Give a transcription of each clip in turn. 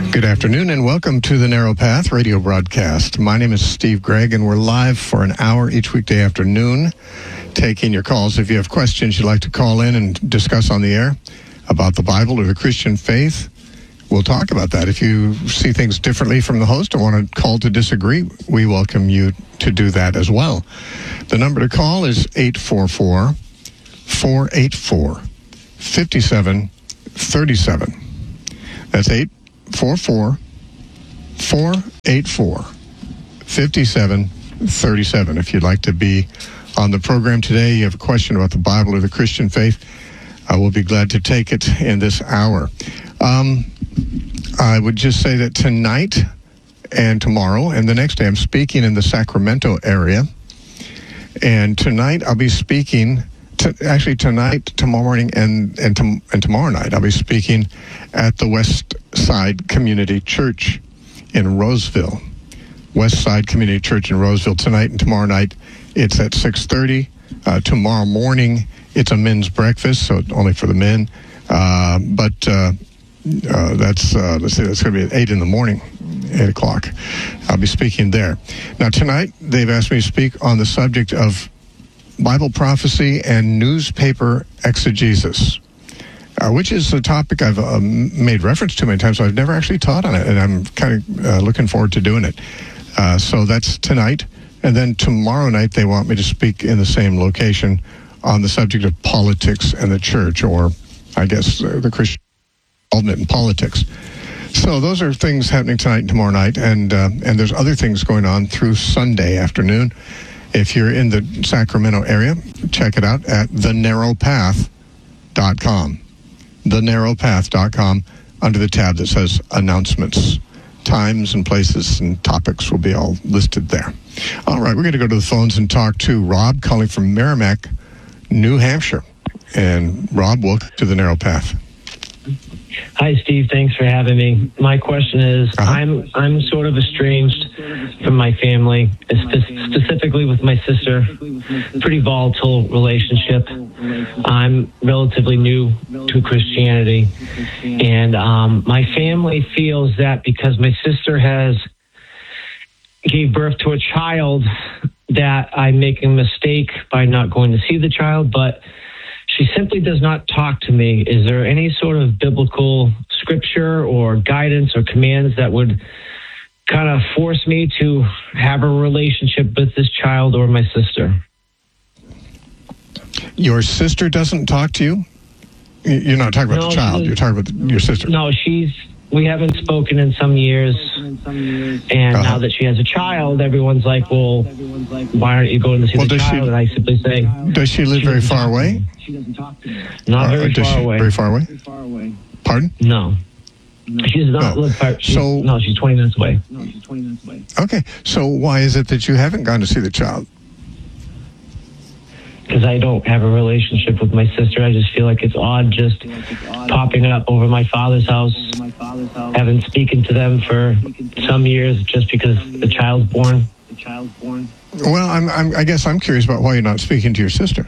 Good afternoon and welcome to the Narrow Path radio broadcast. My name is Steve Gregg and we're live for an hour each weekday afternoon taking your calls. If you have questions you'd like to call in and discuss on the air about the Bible or the Christian faith, we'll talk about that. If you see things differently from the host or want to call to disagree, we welcome you to do that as well. The number to call is 844-484-5737. That's 844-484-5737. If you'd like to be on the program today, you have a question about the Bible or the Christian faith, I will be glad to take it in this hour. I would just say that tonight and tomorrow and the next day I'm speaking in the Sacramento area. And tonight I'll be speaking, tonight, tomorrow morning, and tomorrow night I'll be speaking at the West Side Community Church in Roseville. West Side Community Church in Roseville. Tonight and tomorrow night it's at 6:30. Tomorrow morning it's a men's breakfast, so only for the men. That's going to be at 8 in the morning, 8 o'clock. I'll be speaking there. Now tonight they've asked me to speak on the subject of Bible prophecy and newspaper exegesis, which is a topic I've made reference to many times, so I've never actually taught on it, and I'm kind of looking forward to doing it. So that's tonight. And then tomorrow night they want me to speak in the same location on the subject of politics and the church, or I guess the Christian involvement in politics. So those are things happening tonight and tomorrow night, and there's other things going on through Sunday afternoon. If you're in the Sacramento area, check it out at thenarrowpath.com. thenarrowpath.com, under the tab that says announcements. Times and places and topics will be all listed there. All right, we're going to go to the phones and talk to Rob calling from Merrimack, New Hampshire. And Rob, welcome to the Narrow Path. Hi, Steve. Thanks for having me. My question is, I'm sort of estranged from my family, specifically with my sister. Pretty volatile relationship. I'm relatively new to Christianity, and my family feels that because my sister gave birth to a child, that I'm making a mistake by not going to see the child, but she simply does not talk to me. Is there any sort of biblical scripture or guidance or commands that would kind of force me to have a relationship with this child or my sister? Your sister doesn't talk to you? You're not talking about the child. You're talking about your sister. No, we haven't spoken in some years. And now that she has a child, everyone's like, well, why aren't you going to see the child? And I simply say... Does she live very far away? She doesn't talk to me. Not very far away. Very far away? Pardon? No. She does not live far. No, she's 20 minutes away. Okay. So why is it that you haven't gone to see the child? Because I don't have a relationship with my sister. I just feel like it's odd just popping up over my father's house. Haven't spoken to them for some years just because the child's born. Well, I guess I'm curious about why you're not speaking to your sister.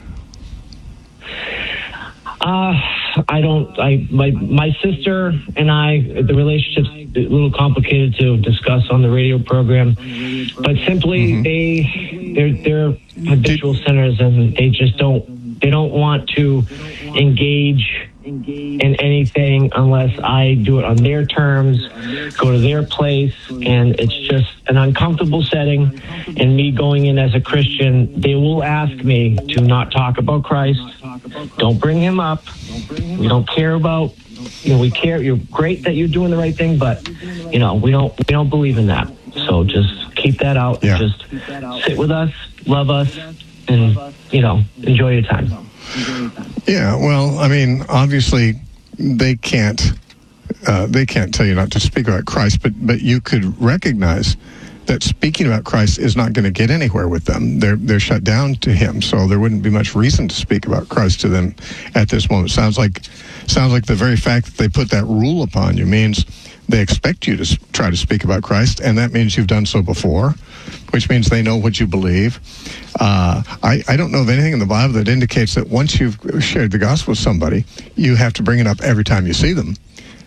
My sister and I, the relationship's a little complicated to discuss on the radio program, but simply they're habitual sinners, and they don't want to engage in anything unless I do it on their terms, go to their place, and it's just an uncomfortable setting. And me going in as a Christian, they will ask me to not talk about Christ. Don't bring him up. We don't care about, we care. You're great that you're doing the right thing, but, we don't believe in that. So just keep that out. Yeah. Just sit with us, love us, and, enjoy your time. Yeah, well, I mean, obviously they can't tell you not to speak about Christ, but you could recognize that speaking about Christ is not going to get anywhere with them. They're shut down to him, so there wouldn't be much reason to speak about Christ to them at this moment. Sounds like the very fact that they put that rule upon you means they expect you to try to speak about Christ, and that means you've done so before, which means they know what you believe. I don't know of anything in the Bible that indicates that once you've shared the gospel with somebody, you have to bring it up every time you see them.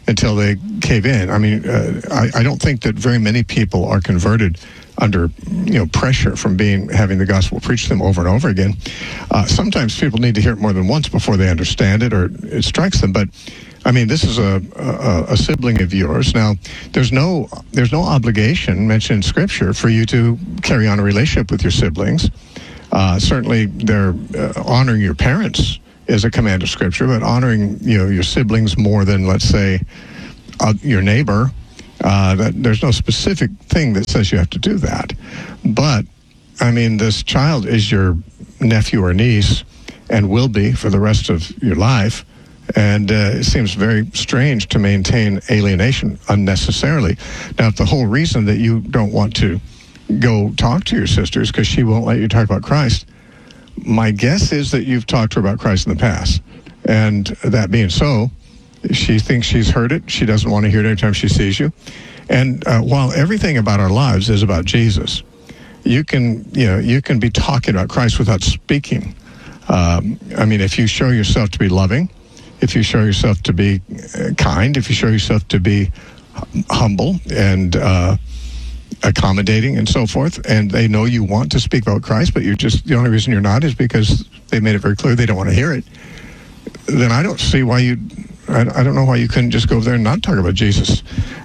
until they cave in. I mean, I don't think that very many people are converted under pressure from having the gospel preached to them over and over again. Sometimes people need to hear it more than once before they understand it or it strikes them. But I mean, this is a sibling of yours. Now, there's no obligation mentioned in Scripture for you to carry on a relationship with your siblings. Certainly, they're honoring your parents is a command of Scripture, but honoring your siblings more than, let's say, your neighbor. That there's no specific thing that says you have to do that. But, I mean, this child is your nephew or niece and will be for the rest of your life. And it seems very strange to maintain alienation unnecessarily. Now, if the whole reason that you don't want to go talk to your sister is because she won't let you talk about Christ, my guess is that you've talked to her about Christ in the past. And that being so, she thinks she's heard it. She doesn't want to hear it every time she sees you. And while everything about our lives is about Jesus, you can be talking about Christ without speaking. I mean, if you show yourself to be loving, if you show yourself to be kind, if you show yourself to be humble and accommodating and so forth, and they know you want to speak about Christ, but the only reason you're not is because they made it very clear they don't want to hear it, then I don't see why I don't know why you couldn't just go over there and not talk about Jesus.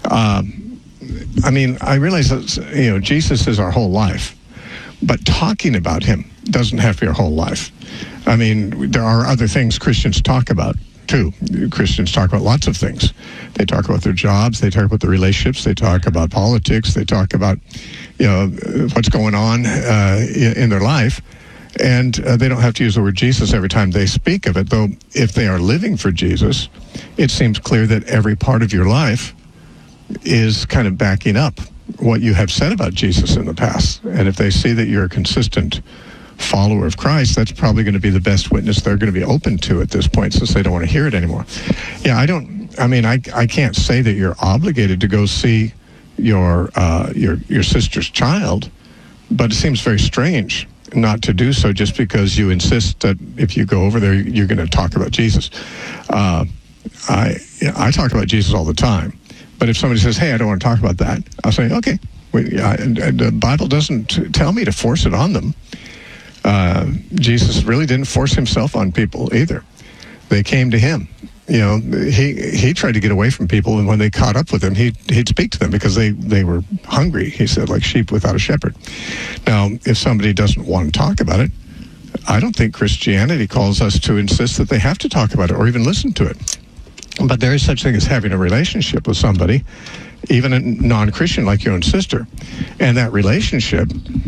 I mean, I realize that, Jesus is our whole life, but talking about him doesn't have to be our whole life. I mean, there are other things Christians talk about, too. Christians talk about lots of things. They talk about their jobs, they talk about their relationships, they talk about politics, they talk about, what's going on in their life. And they don't have to use the word Jesus every time they speak of it, though if they are living for Jesus, it seems clear that every part of your life is kind of backing up what you have said about Jesus in the past. And if they see that you're a consistent follower of Christ, that's probably going to be the best witness they're going to be open to at this point, since they don't want to hear it anymore. Yeah, I can't say that you're obligated to go see your sister's child, but it seems very strange not to do so just because you insist that if you go over there, you're going to talk about Jesus. I talk about Jesus all the time, but if somebody says, hey, I don't want to talk about that, I'll say, okay. And the Bible doesn't tell me to force it on them. Jesus really didn't force himself on people either. They came to him. He tried to get away from people, and when they caught up with him, he'd speak to them because they were hungry, he said, like sheep without a shepherd. Now, if somebody doesn't want to talk about it, I don't think Christianity calls us to insist that they have to talk about it or even listen to it. But there is such thing as having a relationship with somebody, even a non-Christian like your own sister, and that relationship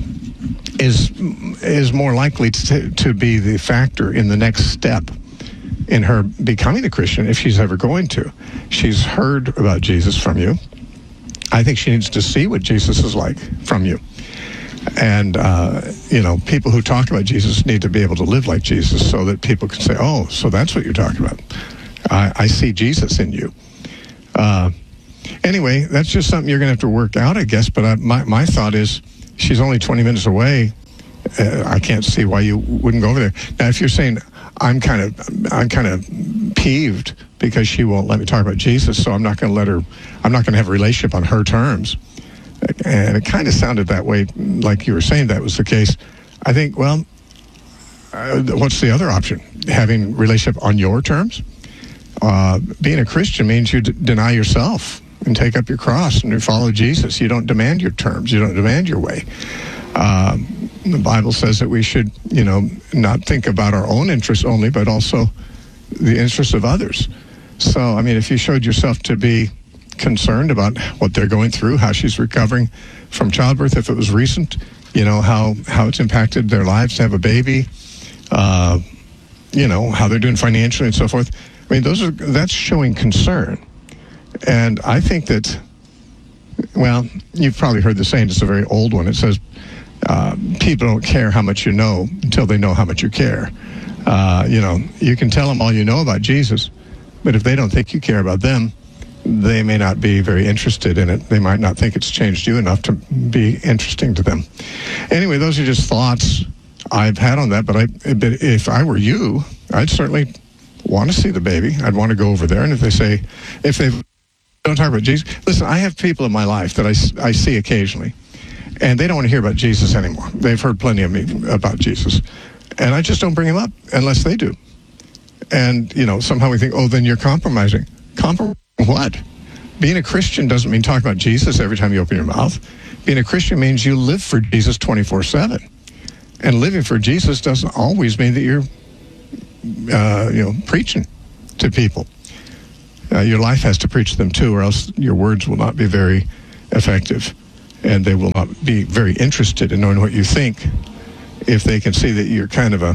is more likely to be the factor in the next step in her becoming a Christian, if she's ever going to. She's heard about Jesus from you. I think she needs to see what Jesus is like from you. And, people who talk about Jesus need to be able to live like Jesus so that people can say, oh, so that's what you're talking about. I see Jesus in you. Anyway, that's just something you're going to have to work out, I guess. But my thought is, she's only 20 minutes away. I can't see why you wouldn't go over there. Now, if you're saying, I'm kind of peeved because she won't let me talk about Jesus, so I'm not going to have a relationship on her terms. And it kind of sounded that way, like you were saying that was the case. I think, well, what's the other option? Having a relationship on your terms? Being a Christian means you deny yourself and take up your cross and you follow Jesus. You don't demand your terms. You don't demand your way. The Bible says that we should, not think about our own interests only, but also the interests of others. So, I mean, if you showed yourself to be concerned about what they're going through, how she's recovering from childbirth, if it was recent, how it's impacted their lives to have a baby, how they're doing financially and so forth. I mean, that's showing concern. And I think that, well, you've probably heard the saying, it's a very old one. It says, people don't care how much you know until they know how much you care. You can tell them all you know about Jesus, but if they don't think you care about them, they may not be very interested in it. They might not think it's changed you enough to be interesting to them. Anyway, those are just thoughts I've had on that, but if I were you, I'd certainly want to see the baby. I'd want to go over there, and if they've don't talk about Jesus. Listen, I have people in my life that I see occasionally, and they don't want to hear about Jesus anymore. They've heard plenty of me about Jesus. And I just don't bring him up unless they do. And, somehow we think, oh, then you're compromising. Compromise what? Being a Christian doesn't mean talking about Jesus every time you open your mouth. Being a Christian means you live for Jesus 24/7. And living for Jesus doesn't always mean that you're, preaching to people. Your life has to preach to them too, or else your words will not be very effective. And they will not be very interested in knowing what you think if they can see that you're kind of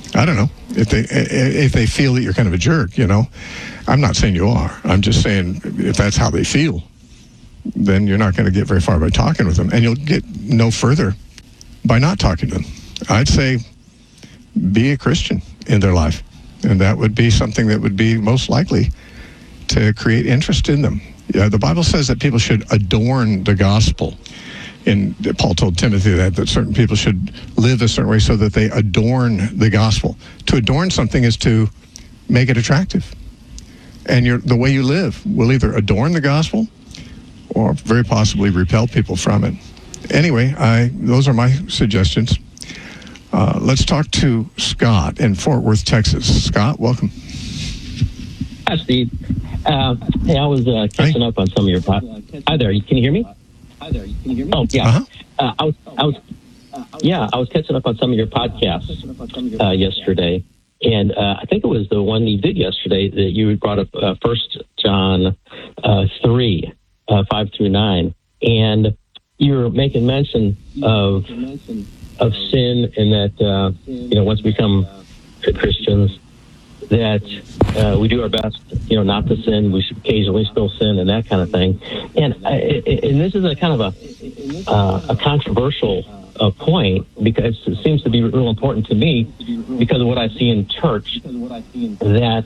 if they feel that you're kind of a jerk, I'm not saying you are. I'm just saying if that's how they feel, then you're not going to get very far by talking with them, and you'll get no further by not talking to them. I'd say be a Christian in their life, and that would be something that would be most likely to create interest in them. The Bible says that people should adorn the gospel. And Paul told Timothy that certain people should live a certain way so that they adorn the gospel. To adorn something is to make it attractive. And the way you live will either adorn the gospel or very possibly repel people from it. Anyway, those are my suggestions. Let's talk to Scott in Fort Worth, Texas. Scott, welcome. Hi, Steve. Hey, I was catching up on some of your Hi there. Can you hear me? Oh, yeah. Uh-huh. I was catching up on some of your podcasts yesterday, and I think it was the one you did yesterday that you brought up 1 John 3, 5 through 9, and you were making mention of sin, and that once we become Christians, that we do our best, not to sin. We should occasionally still sin and that kind of thing. And this is a kind of a controversial point, because it seems to be real important to me because of what I see in church, that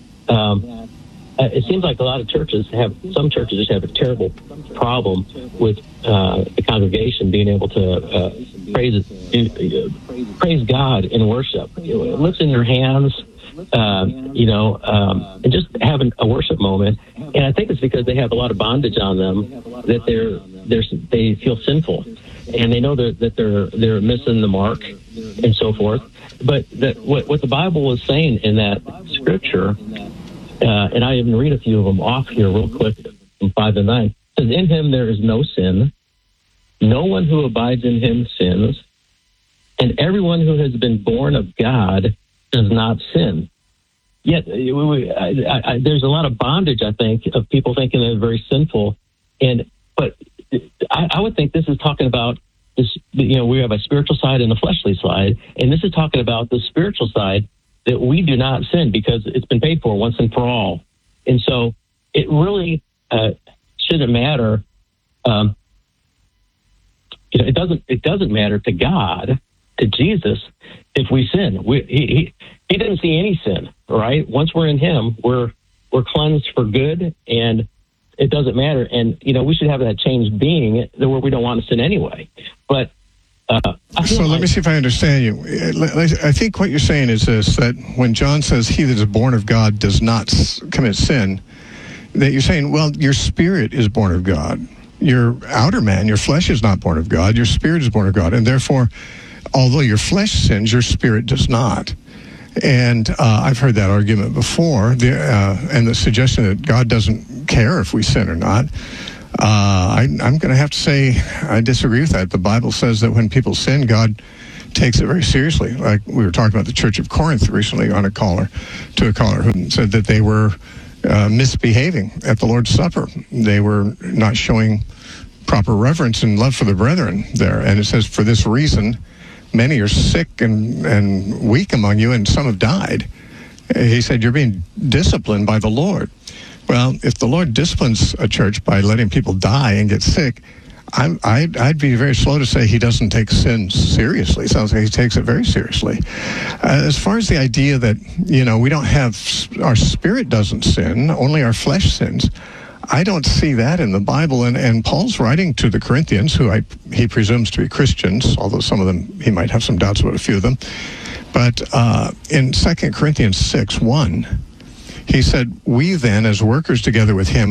it seems like a lot of some churches just have a terrible problem with the congregation being able to praise God in worship. Lifting their hands, and just having a worship moment. And I think it's because they have a lot of bondage on them, that they feel sinful, and they know that they're missing the mark and so forth. But what the Bible is saying in that scripture, and I even read a few of them off here real quick from 5 to 9, says, "In him there is no sin. No one who abides in him sins. And everyone who has been born of God does not sin." Yet there's a lot of bondage, I think, of people thinking they're very sinful. But I would think this is talking about this. We have a spiritual side and a fleshly side, and this is talking about the spiritual side, that we do not sin because it's been paid for once and for all. And so it really shouldn't matter. It doesn't matter to God, to Jesus, if we sin. He didn't see any sin, right? Once we're in him, we're cleansed for good, and it doesn't matter. And, we should have that changed being where we don't want to sin anyway. But so let me see if I understand you. I think what you're saying is this, that when John says he that is born of God does not commit sin, that you're saying, well, your spirit is born of God. Your outer man, your flesh is not born of God. Your spirit is born of God. And therefore, although your flesh sins, your spirit does not. And I've heard that argument before, and the suggestion that God doesn't care if we sin or not. I'm going to have to say I disagree with that. The Bible says that when people sin, God takes it very seriously. Like we were talking about the Church of Corinth recently on a caller who said that they were misbehaving at the Lord's Supper. They were not showing proper reverence and love for the brethren there. And it says, for this reason, many are sick and weak among you, and some have died. He said, you're being disciplined by the Lord. Well, if the Lord disciplines a church by letting people die and get sick, I'd be very slow to say he doesn't take sin seriously. It sounds like he takes it very seriously. As far as the idea that, we don't have, our spirit doesn't sin, only our flesh sins, I don't see that in the Bible. And Paul's writing to the Corinthians, who he presumes to be Christians, although some of them, he might have some doubts about a few of them. But in 2 Corinthians 6:1, he said, we then, as workers together with him,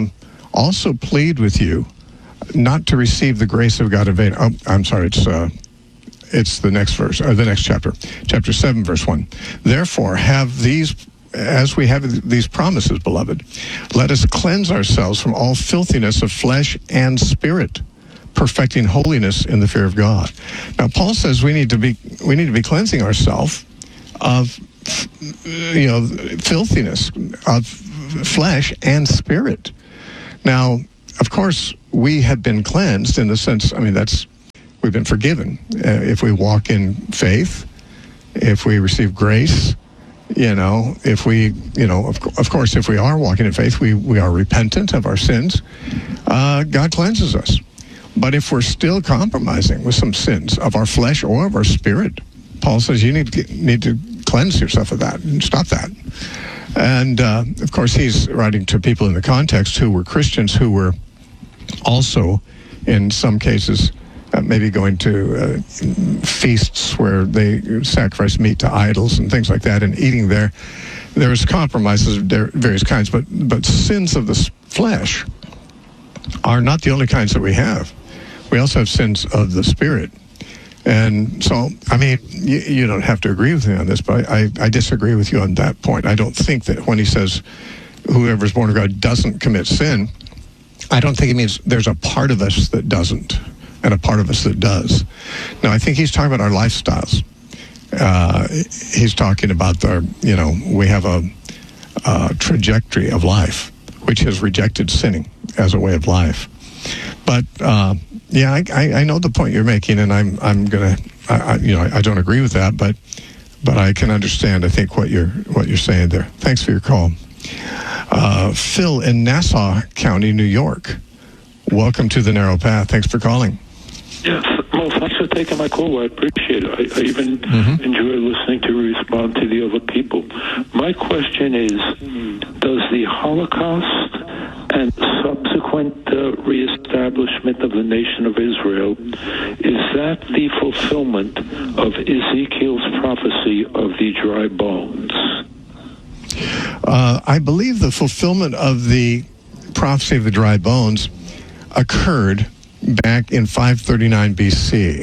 also plead with you not to receive the grace of God in vain. Oh, I'm sorry, it's the next verse, or the next chapter, chapter 7, verse 1. Therefore, as we have these promises, beloved, let us cleanse ourselves from all filthiness of flesh and spirit, perfecting holiness in the fear of God. Now, Paul says we need to be cleansing ourselves of filthiness of flesh and spirit. Now, of course, we have been cleansed in the sense, we've been forgiven. If we walk in faith, if we receive grace, if we, of course, if we are walking in faith, we are repentant of our sins, God cleanses us. But if we're still compromising with some sins of our flesh or of our spirit, Paul says you need to cleanse yourself of that and stop that. And, of course, he's writing to people in the context who were Christians who were also, in some cases, maybe going to feasts where they sacrifice meat to idols and things like that and eating there. There's compromises of various kinds, but sins of the flesh are not the only kinds that we have. We also have sins of the spirit. And so, you don't have to agree with me on this, but I disagree with you on that point. I don't think that when he says whoever is born of God doesn't commit sin, I don't think it means there's a part of us that doesn't and a part of us that does. Now, I think he's talking about our lifestyles. He's talking about we have a trajectory of life which has rejected sinning as a way of life. But I know the point you're making, and I'm gonna, I don't agree with that, but I can understand, I think, what you're saying there. Thanks for your call. Phil in Nassau County, New York. Welcome to the Narrow Path. Thanks for calling. Yes, well, thanks for taking my call. I appreciate it. I even enjoy listening to respond to the other people. My question is, does the Holocaust and subsequent reestablishment of the nation of Israel, is that the fulfillment of Ezekiel's prophecy of the dry bones? I believe the fulfillment of the prophecy of the dry bones occurred back in 539 BC.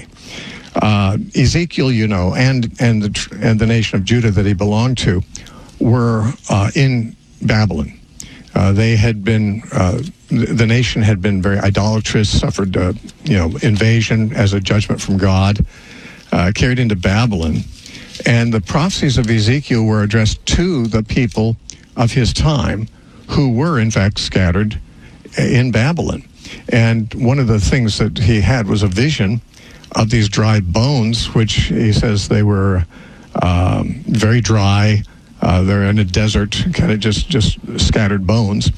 Ezekiel, and the nation of Judah that he belonged to were in Babylon. They had been, the nation had been very idolatrous, suffered, invasion as a judgment from God, carried into Babylon. And the prophecies of Ezekiel were addressed to the people of his time who were, in fact, scattered in Babylon. And one of the things that he had was a vision of these dry bones, which he says they were very dry. They're in a desert, kind of just scattered bones.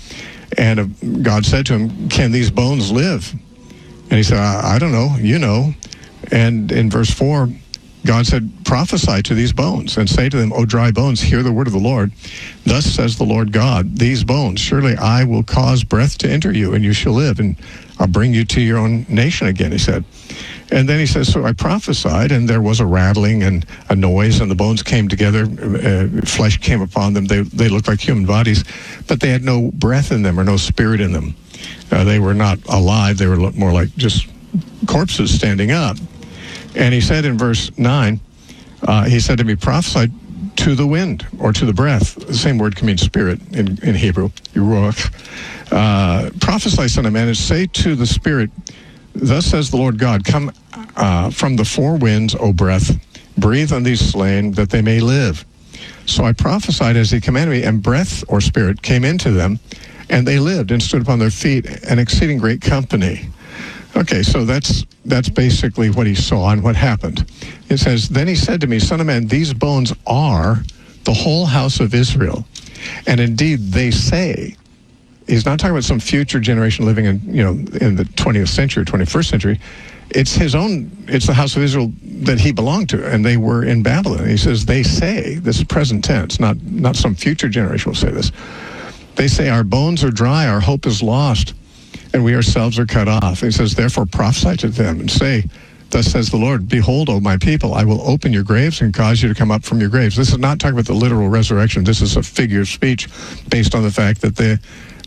And God said to him, "Can these bones live?" And he said, I don't know, you know. And in verse 4, God said, "Prophesy to these bones and say to them, O dry bones, hear the word of the Lord. Thus says the Lord God, these bones, surely I will cause breath to enter you, and you shall live, and I'll bring you to your own nation again," he said. And then he says, so I prophesied, and there was a rattling and a noise, and the bones came together, flesh came upon them. They looked like human bodies, but they had no breath in them or no spirit in them. They were not alive. They were more like just corpses standing up. And he said in verse 9, he said to me, prophesy to the wind or to the breath. The same word can mean spirit in Hebrew, ruach. Prophesy, son of man, and say to the spirit, thus says the Lord God, come from the four winds, O breath, breathe on these slain that they may live. So I prophesied as he commanded me, and breath or spirit came into them, and they lived and stood upon their feet, an exceeding great company. Okay, so that's basically what he saw and what happened. It says, then he said to me, son of man, these bones are the whole house of Israel. And indeed, they say, he's not talking about some future generation living in the 20th century, 21st century. It's the house of Israel that he belonged to, and they were in Babylon. He says, they say, this is present tense, not some future generation will say this. They say, our bones are dry, our hope is lost, and we ourselves are cut off. He says, therefore prophesy to them and say, thus says the Lord, behold, O my people, I will open your graves and cause you to come up from your graves. This is not talking about the literal resurrection. This is a figure of speech based on the fact that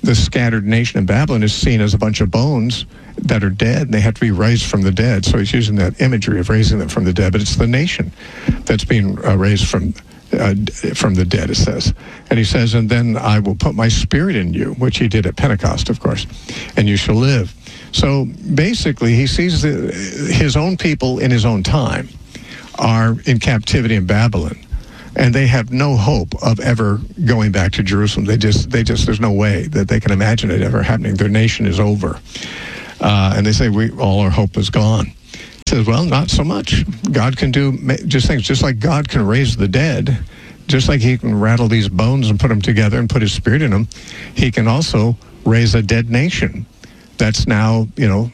the scattered nation of Babylon is seen as a bunch of bones that are dead, and they have to be raised from the dead. So he's using that imagery of raising them from the dead, but it's the nation that's being raised from the dead, it says. And he says, and then I will put my spirit in you, which he did at Pentecost, of course, and you shall live. So basically, he sees his own people in his own time are in captivity in Babylon, and they have no hope of ever going back to Jerusalem. They just there's no way that they can imagine it ever happening. Their nation is over. And they say, all our hope is gone. He says, well, not so much. God can do just things, just like God can raise the dead, just like he can rattle these bones and put them together and put his spirit in them. He can also raise a dead nation that's now,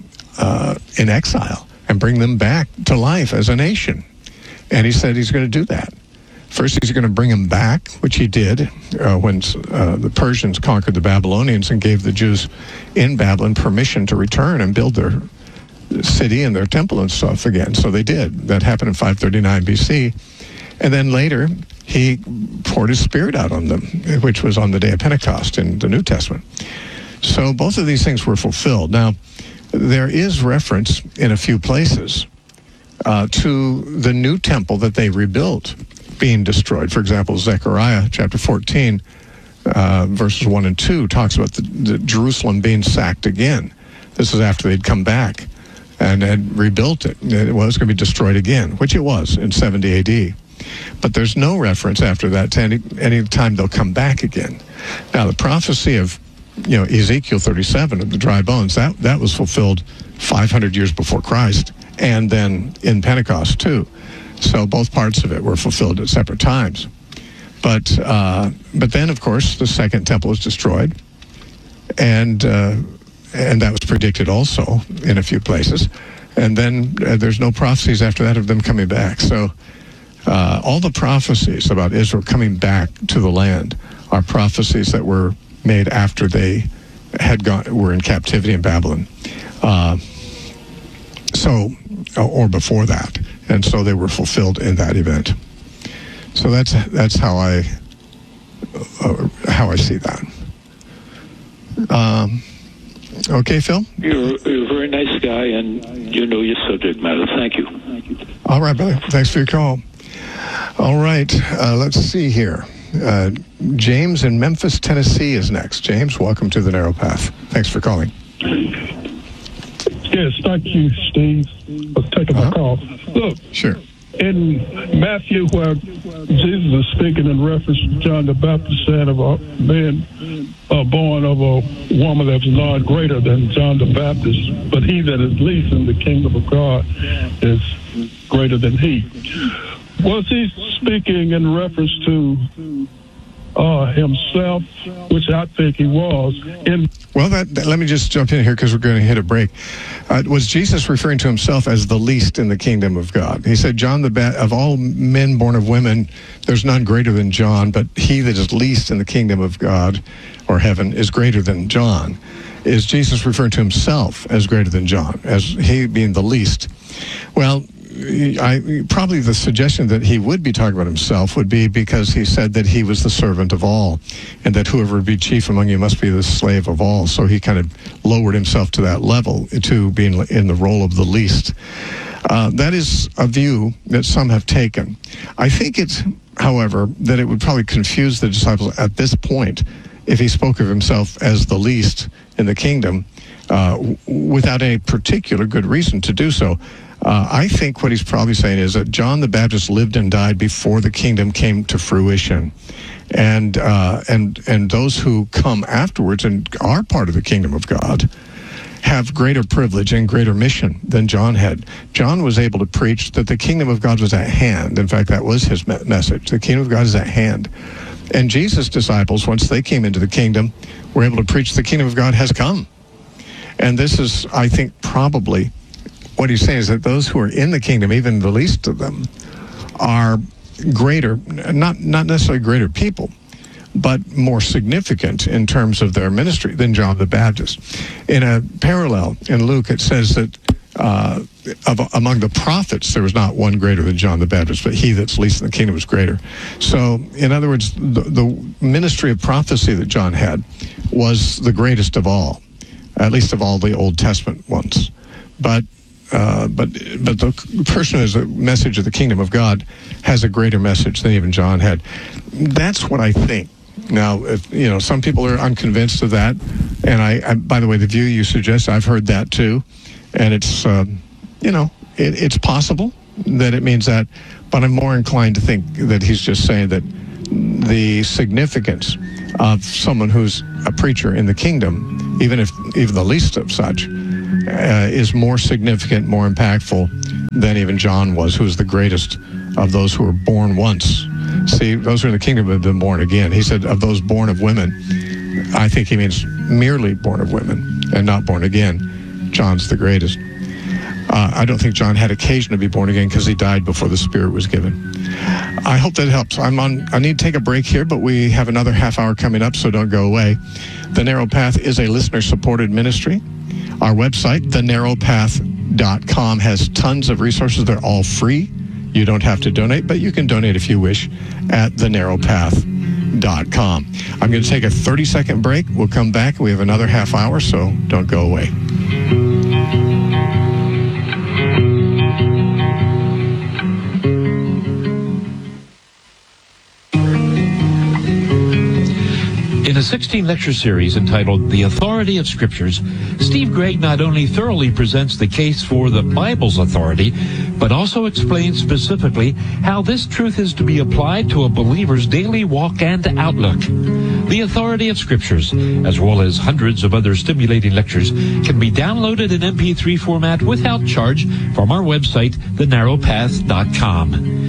in exile, and bring them back to life as a nation. And he said he's going to do that. First, he's going to bring them back, which he did when the Persians conquered the Babylonians and gave the Jews in Babylon permission to return and build their city and their temple and stuff again. So they did. That happened in 539 BC. And then later, he poured his spirit out on them, which was on the day of Pentecost in the New Testament. So both of these things were fulfilled. Now, there is reference in a few places to the new temple that they rebuilt being destroyed. For example, Zechariah chapter 14, verses 1 and 2 talks about the Jerusalem being sacked again. This is after they'd come back and had rebuilt it. It was going to be destroyed again, which it was in 70 AD. But there's no reference after that to any time they'll come back again. Now, the prophecy of Ezekiel 37 of the dry bones, that was fulfilled 500 years before Christ, and then in Pentecost too. So both parts of it were fulfilled at separate times. But then, of course, the second temple was destroyed, and that was predicted also in a few places. And then there's no prophecies after that of them coming back. So all the prophecies about Israel coming back to the land are prophecies that were made after they were in captivity in Babylon. Or before that. And so they were fulfilled in that event. So that's how I see that. Okay, Phil? You're a very nice guy, and you know your subject matter. Thank you. All right, brother. Thanks for your call. All right. Let's see here. James in Memphis, Tennessee is next. James, welcome to the Narrow Path. Thanks for calling. Yes, thank you, Steve, for taking my call. Look, sure. In Matthew, where Jesus is speaking in reference to John the Baptist saying of a man born of a woman that's not greater than John the Baptist, but he that is least in the kingdom of God is greater than he. Was he speaking in reference to himself, which I think he was? Well, let me just jump in here because we're going to hit a break. Was Jesus referring to himself as the least in the kingdom of God? He said, of all men born of women, there's none greater than John, but he that is least in the kingdom of God or heaven is greater than John. Is Jesus referring to himself as greater than John, as he being the least? Well, probably the suggestion that he would be talking about himself would be because he said that he was the servant of all, and that whoever would be chief among you must be the slave of all. So he kind of lowered himself to that level, to being in the role of the least. That is a view that some have taken. I think it's, however, that it would probably confuse the disciples at this point if he spoke of himself as the least in the kingdom without any particular good reason to do so. I think what he's probably saying is that John the Baptist lived and died before the kingdom came to fruition, and those who come afterwards and are part of the kingdom of God have greater privilege and greater mission than John had. John was able to preach that the kingdom of God was at hand. In fact, that was his message. The kingdom of God is at hand. And Jesus' disciples, once they came into the kingdom, were able to preach the kingdom of God has come. And this is, I think, probably what he's saying is that those who are in the kingdom, even the least of them, are greater, not necessarily greater people, but more significant in terms of their ministry than John the Baptist. In a parallel in Luke, it says that among the prophets, there was not one greater than John the Baptist, but he that's least in the kingdom was greater. So, in other words, the ministry of prophecy that John had was the greatest of all, at least of all the Old Testament ones. But the person who has a message of the kingdom of God has a greater message than even John had. That's what I think. Now, if, some people are unconvinced of that, and I, by the way, the view you suggest, I've heard that too, and it's, it's possible that it means that, but I'm more inclined to think that he's just saying that the significance of someone who's a preacher in the kingdom, even the least of such, is more significant, more impactful than even John was, who was the greatest of those who were born once. See, those who are in the kingdom have been born again. He said of those born of women, I think he means merely born of women and not born again. John's the greatest. I don't think John had occasion to be born again because he died before the Spirit was given. I hope that helps. I need to take a break here, but we have another half hour coming up, so don't go away. The Narrow Path is a listener-supported ministry. Our website, thenarrowpath.com, has tons of resources. They're all free. You don't have to donate, but you can donate if you wish at thenarrowpath.com. I'm going to take a 30-second break. We'll come back. We have another half hour, so don't go away. In a 16-lecture series entitled The Authority of Scriptures, Steve Gregg not only thoroughly presents the case for the Bible's authority, but also explains specifically how this truth is to be applied to a believer's daily walk and outlook. The Authority of Scriptures, as well as hundreds of other stimulating lectures, can be downloaded in MP3 format without charge from our website, thenarrowpath.com.